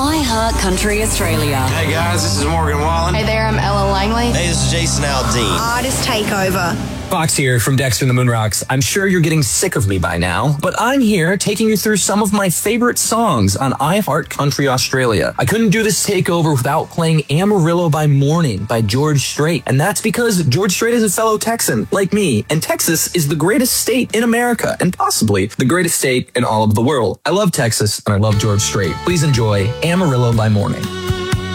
iHeart Country Australia. Hey guys, this is Morgan Wallen. Hey there, I'm Ella Langley. Hey, this is Jason Aldean. Artist Takeover. Fox here from Dexter and the Moon Rocks. I'm sure you're getting sick of me by now, but I'm here taking you through some of my favorite songs on iHeart Country Australia. I couldn't do this takeover without playing Amarillo by Morning by George Strait, and that's because George Strait is a fellow Texan, like me, and Texas is the greatest state in America, and possibly the greatest state in all of the world. I love Texas, and I love George Strait. Please enjoy Amarillo by Morning.